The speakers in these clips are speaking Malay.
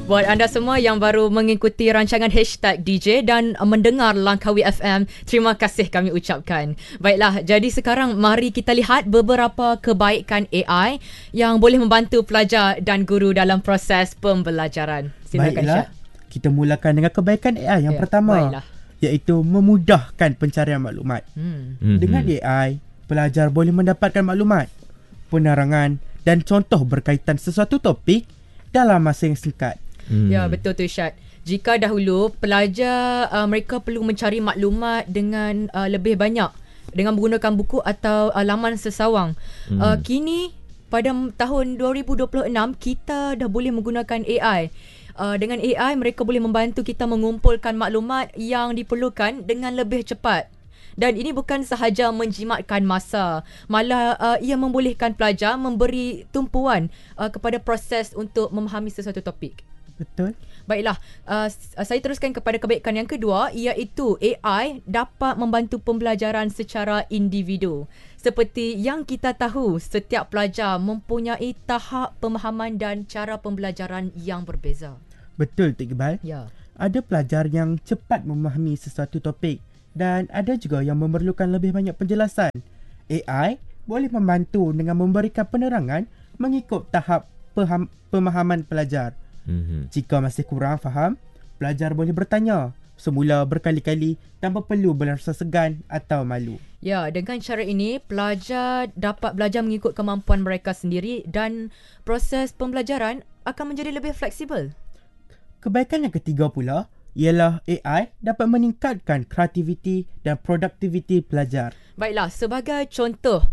Buat anda semua yang baru mengikuti rancangan Hashtag DJ dan mendengar Langkawi FM, terima kasih kami ucapkan. Baiklah, jadi sekarang mari kita lihat beberapa kebaikan AI yang boleh membantu pelajar dan guru dalam proses pembelajaran. Silakan Baiklah, Syed. kita mulakan dengan kebaikan AI yang pertama. Baiklah. Iaitu memudahkan pencarian maklumat. Dengan AI, pelajar boleh mendapatkan maklumat, penerangan dan contoh berkaitan sesuatu topik dalam masa yang singkat. Ya, betul tu Syed. Jika dahulu pelajar mereka perlu mencari maklumat dengan lebih banyak dengan menggunakan buku atau laman sesawang. Kini pada tahun 2026 kita dah boleh menggunakan AI. Dengan AI mereka boleh membantu kita mengumpulkan maklumat yang diperlukan dengan lebih cepat. Dan ini bukan sahaja menjimatkan masa, malah ia membolehkan pelajar memberi tumpuan kepada proses untuk memahami sesuatu topik. Betul. Baiklah, saya teruskan kepada kebaikan yang kedua, iaitu AI dapat membantu pembelajaran secara individu. Seperti yang kita tahu, setiap pelajar mempunyai tahap pemahaman dan cara pembelajaran yang berbeza. Betul, Tik Iqbal. Ya. Ada pelajar yang cepat memahami sesuatu topik dan ada juga yang memerlukan lebih banyak penjelasan. AI boleh membantu dengan memberikan penerangan mengikut tahap pemahaman pelajar. Jika masih kurang faham, pelajar boleh bertanya semula berkali-kali tanpa perlu berasa segan atau malu. Ya, dengan cara ini, pelajar dapat belajar mengikut kemampuan mereka sendiri dan proses pembelajaran akan menjadi lebih fleksibel. Kebaikan yang ketiga pula ialah AI dapat meningkatkan kreativiti dan produktiviti pelajar. Baiklah, sebagai contoh,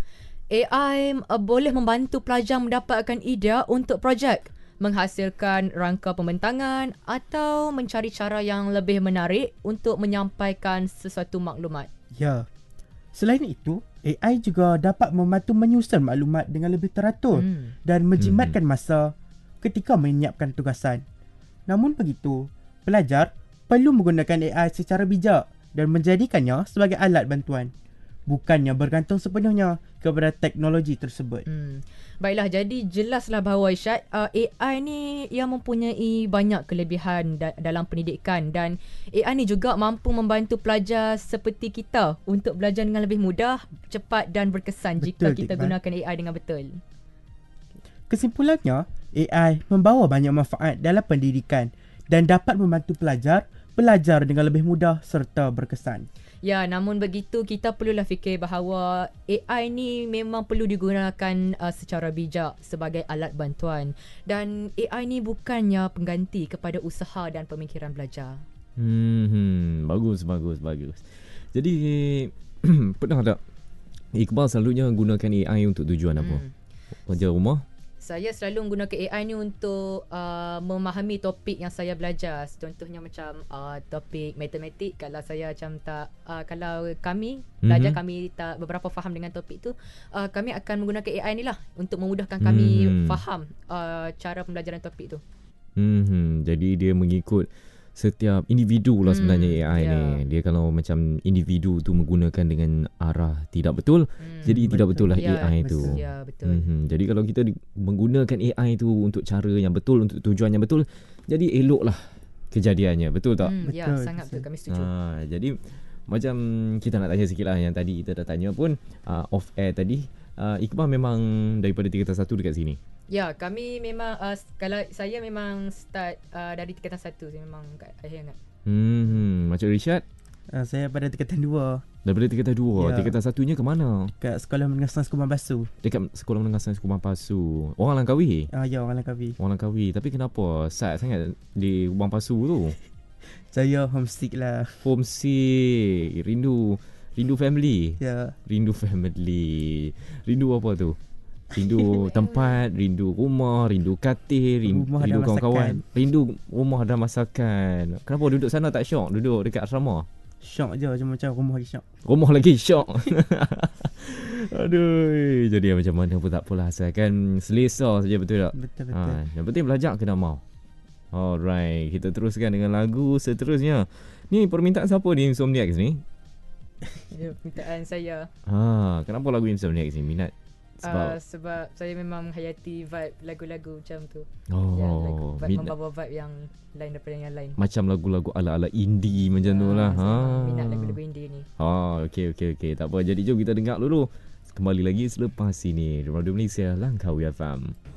AI boleh membantu pelajar mendapatkan idea untuk projek, menghasilkan rangka pembentangan atau mencari cara yang lebih menarik untuk menyampaikan sesuatu maklumat. Ya. Selain itu, AI juga dapat membantu menyusun maklumat dengan lebih teratur dan menjimatkan masa ketika menyiapkan tugasan. Namun begitu, pelajar perlu menggunakan AI secara bijak dan menjadikannya sebagai alat bantuan, bukannya bergantung sepenuhnya kepada teknologi tersebut. Baiklah, jadi jelaslah bahawa Isyad, AI ni yang mempunyai banyak kelebihan dalam pendidikan dan AI ni juga mampu membantu pelajar seperti kita untuk belajar dengan lebih mudah, cepat dan berkesan jika kita gunakan AI dengan betul. Kesimpulannya, AI membawa banyak manfaat dalam pendidikan dan dapat membantu pelajar belajar dengan lebih mudah serta berkesan. Ya, namun begitu kita perlulah fikir bahawa AI ni memang perlu digunakan secara bijak sebagai alat bantuan dan AI ni bukannya pengganti kepada usaha dan pemikiran belajar. Bagus. Jadi pernah tak Iqbal selalunya gunakan AI untuk tujuan apa? Kerja rumah? Saya selalu menggunakan AI ni untuk memahami topik yang saya belajar. Contohnya macam topik matematik, kalau saya macam tak kalau kami belajar kami tak beberapa faham dengan topik tu, kami akan menggunakan AI ni lah untuk memudahkan kami faham cara pembelajaran topik tu. Jadi dia mengikut setiap individu lah sebenarnya AI ni. Dia kalau macam individu tu menggunakan dengan arah tidak betul, jadi tidak betul lah AI tu. Ya, betul. Jadi kalau kita menggunakan AI tu untuk cara yang betul, untuk tujuan yang betul, jadi elok lah kejadiannya. Betul tak? Ya, sangat betul. Kami setuju. Jadi macam kita nak tanya sikit lah yang tadi kita dah tanya pun off air tadi. Iqbal memang daripada tingkatan 1 dekat sini. Ya, kami memang kalau saya memang start dari tingkatan 1, saya memang kat akhir ingat. Macam Rishad? Saya pada tingkatan 2. Daripada tingkatan 2. Tingkatan 1-nya ke mana? Kat Sekolah Menengah Sains Kubang Basu. Dekat Sekolah Menengah Sains Kubang Pasu. Orang Langkawi? Ya, orang Langkawi. Orang Langkawi. Tapi kenapa sad sangat di Kubang Pasu tu? Saya homesick lah. Homesick. Rindu family. Ya. Rindu family. Rindu apa tu? Rindu tempat, rindu rumah, rindu katil, rindu kawan-kawan. Rindu rumah dan masakan. Kenapa duduk sana tak syok? Duduk dekat asrama? Syok je, macam rumah lagi syok. Rumah lagi syok. Aduh, jadi macam mana pun tak apalah, asalkan selesa saja, betul tak? Betul. Yang penting belajar kena mau. Alright, kita teruskan dengan lagu seterusnya. Ni permintaan siapa ni, Insomniacs ni? Permintaan saya. Kenapa lagu Insomniacs ni minat? Sebab saya memang menghayati vibe lagu-lagu macam tu. Oh, vibe membawa vibe yang lain daripada yang lain. Macam lagu-lagu ala-ala indie macam tu lah. Minat lagu-lagu indie ni. Okey. Tak apa. Jadi jom kita dengar dulu. Kembali lagi selepas ini. Radio Malaysia Langkawi FM.